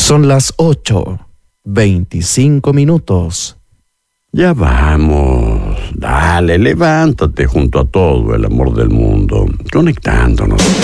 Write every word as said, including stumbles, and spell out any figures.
Son las ocho, veinticinco minutos. Ya vamos, dale, levántate junto a todo el amor del mundo, conectándonos.